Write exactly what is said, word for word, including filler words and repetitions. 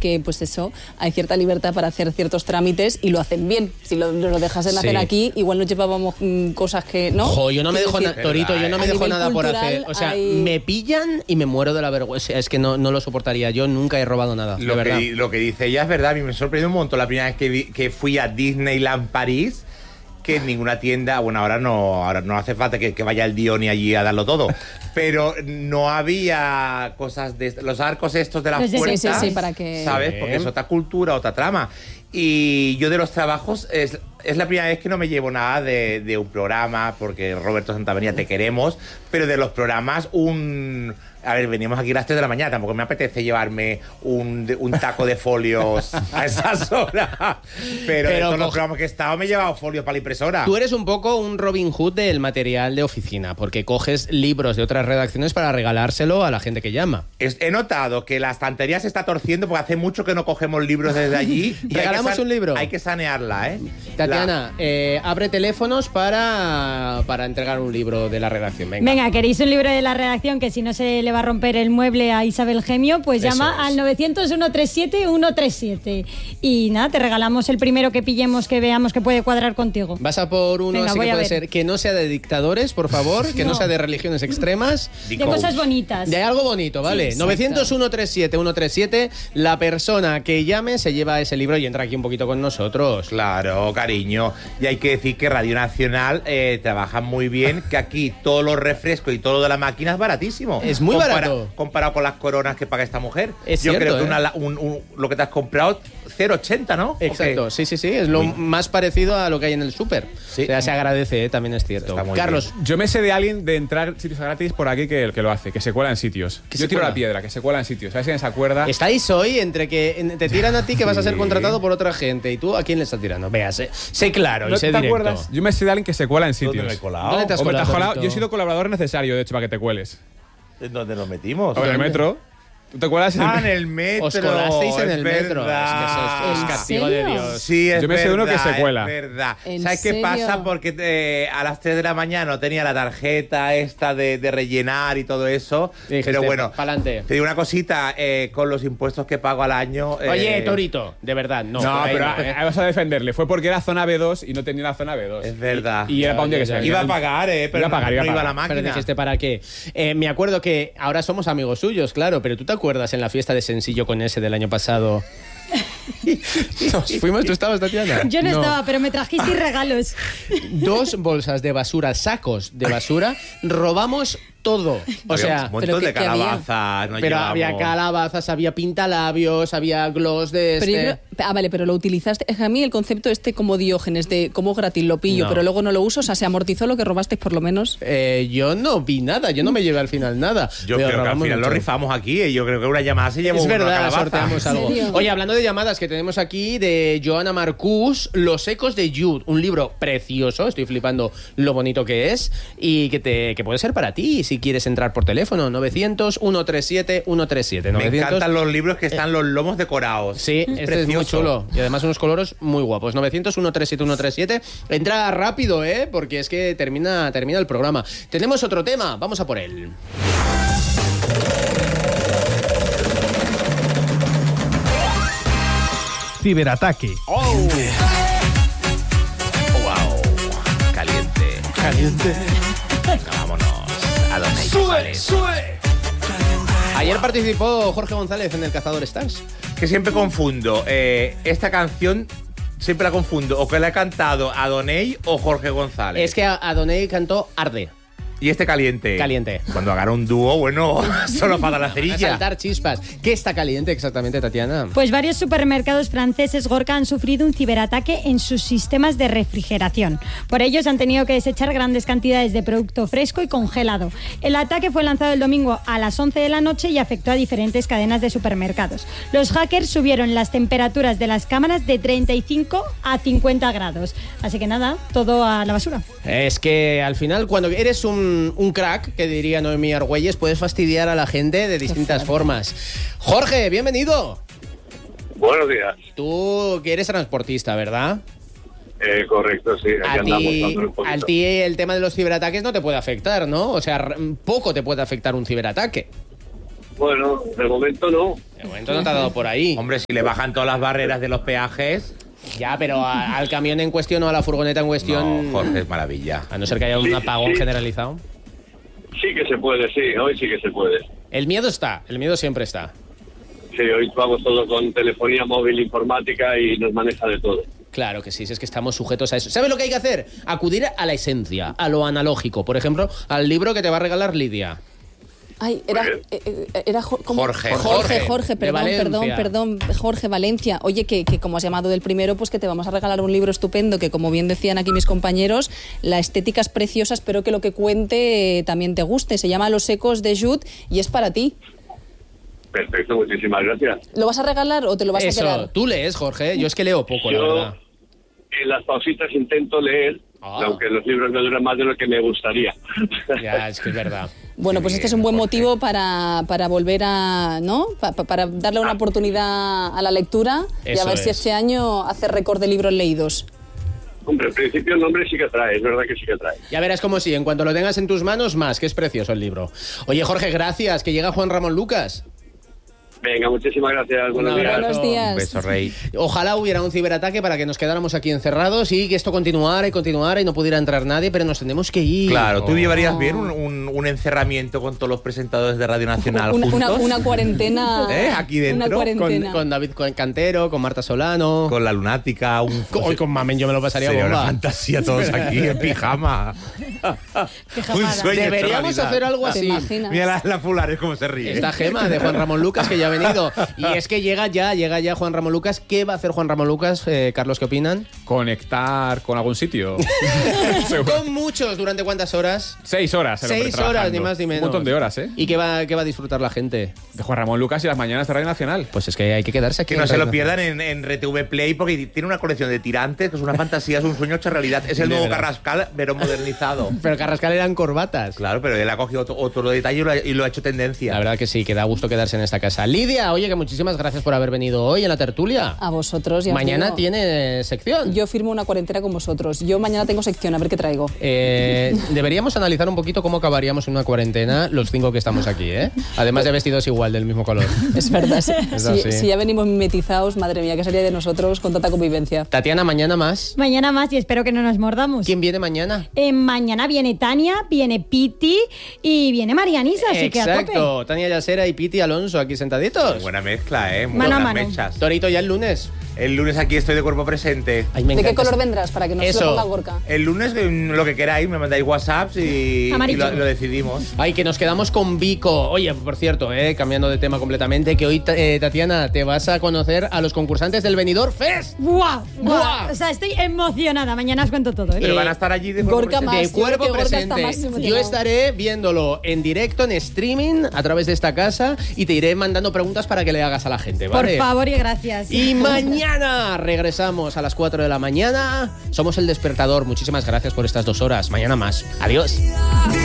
que, pues eso, hay cierta libertad para hacer ciertos trámites y lo hacen bien. Si lo, lo dejasen sí. hacer aquí, igual nos llevábamos mmm, cosas que, ¿no? Jo, yo no me dejo, na- Torito, yo no me dejo nada por hacer. O sea, hay... me pillan y me muero de la vergüenza. Es que no, no lo soportaría. Yo nunca he robado nada, lo de verdad. Que, lo que dice ella es verdad. A mí me sorprendió un montón la primera vez que, vi, que fui a Disneyland París, que en ninguna tienda, bueno, ahora no ahora no hace falta que, que vaya el Dioni allí a darlo todo, pero no había cosas de los arcos estos de las sí, puertas, sí, sí, sí, para que... ¿sabes? Porque es otra cultura, otra trama. Y yo de los trabajos es, es la primera vez que no me llevo nada de, de un programa, porque Roberto Santamaría te queremos, pero de los programas un... A ver, venimos aquí a las tres de la mañana, tampoco me apetece llevarme un, un taco de folios a esas horas. Pero, pero de todos co- los programas que he estado me he llevado folios para la impresora. Tú eres un poco un Robin Hood del material de oficina, porque coges libros de otras redacciones para regalárselo a la gente que llama. Es, he notado que la estantería se está torciendo porque hace mucho que no cogemos libros desde allí. Y ¿regalamos san- un libro? Hay que sanearla, ¿eh? Tatiana, la... eh, abre teléfonos para, para entregar un libro de la redacción. Venga. Venga, ¿queréis un libro de la redacción que si no se le va a romper el mueble a Isabel Gemio? Pues Eso llama es. al nueve cero cero, uno tres siete, uno tres siete. Y nada, te regalamos el primero que pillemos que veamos que puede cuadrar contigo. Vas a por uno. Venga, así voy que a puede ver. ser que no sea de dictadores, por favor, que no, No. sea de religiones extremas. De cosas bonitas. De algo bonito, ¿vale? Sí, nueve cero cero, uno tres siete, uno tres siete. La persona que llame se lleva ese libro y entra aquí un poquito con nosotros. Claro, cariño. Y hay que decir que Radio Nacional eh, trabaja muy bien, que aquí todos los refrescos y todo lo de la máquina es baratísimo. Es muy Compara- barato. Comparado con las coronas que paga esta mujer. Es Yo cierto, creo que ¿eh? una, un, un, lo que te has comprado, cero coma ochenta, ¿no? Exacto, ¿O qué? sí, sí, sí. Es lo Uy. más parecido a lo que hay en el súper. Sí. O sea, se agradece, ¿eh? También es cierto. Está muy Carlos, Yo me sé de alguien de entrar sitios gratis por aquí que, que lo hace, que se cuela en sitios. ¿Que Yo se tiro cuela? la piedra, que se cuela en sitios. ¿Sabes quién se acuerda? estáis hoy entre que en- te tiran a ti que vas a ser Sí. contratado por otra gente y tú a quién le estás tirando. Vea, sé, sé claro y ¿No sé te directo. acuerdas? Yo me sé de alguien que se cuela en ¿Dónde sitios. me he colado? ¿Dónde te has Hombre, te has colado, colado. Torito? Yo he sido colaborador necesario, de hecho, para que te cueles. ¿En dónde nos metimos? O en el metro. ¿Tú te cuelas en el Ah, en metro? el metro. Os colasteis en es el metro. Es verdad. que eso es, es ¿En castigo de serio? Dios. Sí, es Yo me sé de uno que verdad, se cuela. Es verdad. ¿En ¿Sabes qué serio? pasa? Porque eh, a las tres de la mañana no tenía la tarjeta esta de, de rellenar y todo eso. Dijiste, pero bueno, pa'lante. te digo una cosita, eh, con los impuestos que pago al año... eh, Oye, Torito, de verdad, no. No, por ahí pero no, ¿eh? ahí vas a defenderle. Fue porque era zona B dos y no tenía la zona B dos. Es verdad. Y, y era para un día que Ya, se ya, Iba venía. a pagar, eh, pero Iba a pagar, no, iba a no iba a pagar. la Pero máquina. dijiste, ¿para qué? Eh, me acuerdo que ahora somos amigos suyos, claro, pero ¿tú te acuerdas en la fiesta de Sensillo con ese del año pasado? Nos fuimos, ¿tú estabas, Tatiana? Yo no, estaba, pero me trajisteis regalos. Dos bolsas de basura, sacos de basura, robamos todo. O Había sea, un montón pero de ¿qué- qué había? calabazas. no pero llevamos. había calabazas, había pintalabios, había gloss de Pero yo este. creo- ah, vale, pero lo utilizaste. Es que a mí el concepto este como Diógenes de como gratis lo pillo, No. pero luego no lo uso, o sea, se amortizó lo que robasteis por lo menos. Eh, yo no vi nada, yo no me llevé al final nada. Yo Pero creo que al robamos final lo mucho. rifamos aquí. eh. Yo creo que una llamada se llevó Es una verdad, calabaza. sorteamos algo. serio? Oye, hablando de llamadas que tenemos aquí de Joana Marcús, Los ecos de Jude, un libro precioso, estoy flipando lo bonito que es y que te que puede ser para ti si quieres entrar por teléfono, nueve cero cero, uno tres siete, uno tres siete. Me novecientos. encantan los libros que están los lomos decorados. Sí, Es este es muy precioso. chulo. Y además unos colores muy guapos. nueve cero cero, uno tres siete, uno tres siete. Entra rápido, ¿eh? Porque es que termina, termina el programa. Tenemos otro tema, vamos a por él. Ciberataque. ¡Oh! ¡Wow! Caliente. Caliente. Venga, vámonos. A donde ¡Sube, sube! Ayer participó Jorge González en el Cazador Stars. Que siempre confundo. eh, esta canción siempre la confundo. O que la ha cantado Adoney o Jorge González. Es que Adoney cantó Arde. Y este caliente. Caliente. Cuando hagan un dúo, bueno, solo para la A cerilla. saltar chispas. ¿Qué está caliente exactamente, Tatiana? Pues varios supermercados franceses, Gorka, han sufrido un ciberataque en sus sistemas de refrigeración. Por ellos han tenido que desechar grandes cantidades de producto fresco y congelado. El ataque fue lanzado el domingo a las once de la noche y afectó a diferentes cadenas de supermercados. Los hackers subieron las temperaturas de las cámaras de treinta y cinco a cincuenta grados. Así que nada, todo a la basura. Es que al final, cuando eres un, un crack, que diría Noemí Argüelles, puedes fastidiar a la gente de distintas formas. Jorge, bienvenido. Buenos días. Tú que eres transportista, ¿verdad? Eh, correcto, sí. Aquí A andamos ti, dándole un poquito. a ti el tema de los ciberataques no te puede afectar, ¿no? O sea, r- poco te puede afectar un ciberataque. Bueno, de momento no. De momento no te ha dado por ahí. Hombre, si le bajan todas las barreras de los peajes... Ya, pero a- al camión en cuestión o a la furgoneta en cuestión... No, Jorge, es maravilla. A no ser que haya un Sí, apagón sí. generalizado. Sí que se puede, sí, hoy sí que se puede. El miedo está, el miedo siempre está. Sí, hoy vamos todo con telefonía móvil, informática y nos maneja de todo. Claro que sí, si es que estamos sujetos a eso. ¿Sabes lo que hay que hacer? Acudir a la esencia, a lo analógico. Por ejemplo, al libro que te va a regalar Lidia. Ay, era, Muy bien. eh, eh, era Jo- ¿cómo? Jorge. Jorge, Jorge, Jorge, de perdón, Valencia. perdón, perdón, Jorge Valencia. Oye, que, que como has llamado del primero, pues que te vamos a regalar un libro estupendo, que como bien decían aquí mis compañeros, la estética es preciosa, espero que lo que cuente eh, también te guste. Se llama Los ecos de Jude y es para ti. Perfecto, muchísimas gracias. ¿Lo vas a regalar o te lo vas a Eso, quedar? tú lees, Jorge. Yo es que leo poco, la Yo verdad. en las pausitas intento leer, Ah. aunque los libros me duran más de lo que me gustaría. Ya, es que es verdad. Bueno, pues Qué este es bien, un buen Jorge. motivo para, para volver a, ¿no? Pa- pa- para darle una oportunidad a la lectura y a Eso ver si es. este año hace récord de libros leídos. Hombre, en principio el nombre sí que trae, es verdad que sí que trae. Ya verás como sí, en cuanto lo tengas en tus manos, más, que es precioso el libro. Oye, Jorge, gracias, que llega Juan Ramón Lucas. Venga, muchísimas gracias. Buenos Un días. abrazo. Buenos días. Un beso, Rey. Ojalá hubiera un ciberataque para que nos quedáramos aquí encerrados y que esto continuara y continuara y no pudiera entrar nadie, pero nos tenemos que ir. Claro, ¿tú Oh. llevarías bien un, un- un encerramiento con todos los presentadores de Radio Nacional Una, juntos? una, una cuarentena. ¿Eh? Aquí dentro, Una Con, cuarentena. con David Cantero, con Marta Solano. Con la lunática, un... Con, hoy con Mamen yo me lo pasaría Sería una bomba. fantasía todos aquí en pijama. Qué Un jamada. sueño hecho Deberíamos realidad. hacer algo ¿Te así. imaginas? Mira la, la Fulares cómo se ríe. Esta gema de Juan Ramón Lucas que ya ha venido. Y es que llega ya, llega ya Juan Ramón Lucas. ¿Qué va a hacer Juan Ramón Lucas? Eh, Carlos, ¿qué opinan? Conectar con algún sitio. Seguro. Con muchos, ¿durante cuántas horas? Seis horas. el hombre Seis horas, trabajando. ni más ni menos. Un montón de horas, ¿eh? ¿Y qué va, qué va a disfrutar la gente? De Juan Ramón Lucas y las mañanas de Radio Nacional. Pues es que hay que quedarse aquí. Que no en se lo Radio pierdan en, en R T V Play porque tiene una colección de tirantes que es una fantasía, es un sueño hecho realidad. Es el De nuevo verdad. Carrascal, pero modernizado. Pero Carrascal eran corbatas. Claro, pero él ha cogido otro, otro detalle y lo, ha, y lo ha hecho tendencia. La verdad que sí, que da gusto quedarse en esta casa. Lidia, oye, que muchísimas gracias por haber venido hoy en la tertulia. A vosotros. Ya os Mañana digo, tiene sección. Yo firmo una cuarentena con vosotros. Yo mañana tengo sección, a ver qué traigo. Eh, deberíamos analizar un poquito cómo acabaríamos en una cuarentena los cinco que estamos aquí, ¿eh? Además de vestidos igual, del mismo color. Es verdad. Si, Es si- así. si ya venimos mimetizados, madre mía, ¿qué sería de nosotros con tanta convivencia? Tatiana, mañana más. Mañana más y espero que no nos mordamos. ¿Quién viene mañana? Eh, mañana viene Tania, viene Piti y viene Marianisa, así que a tope. Exacto. Tania Yasera y Piti Alonso aquí sentaditos. Buena mezcla, ¿eh? Muy Mano a buenas mano. mechas. Torito ya el lunes. El lunes aquí estoy de cuerpo presente. Ay, me ¿De qué encanta color este- vendrás? Para que nos Eso. lo ponga Gorka. El lunes mm, lo que queráis, me mandáis WhatsApps y, y Amarillo. lo, lo decidimos. Ay, que nos quedamos con Vico. Oye, por cierto, eh, cambiando de tema completamente, que hoy, eh, Tatiana, te vas a conocer a los concursantes del Benidorm Fest. ¡Buah! ¡Buah! ¡Buah! O sea, estoy emocionada. Mañana os cuento todo, ¿eh? Pero Eh, van a estar allí de cuerpo Gorka presente. más. De yo creo cuerpo que Gorka está presente. más emocionado. Yo estaré viéndolo en directo, en streaming, a través de esta casa y te iré mandando preguntas para que le hagas a la gente, Por ¿vale? favor y gracias. Y mañana regresamos a las cuatro de la mañana. Somos El Despertador. Muchísimas gracias por estas dos horas. Mañana más. Adiós.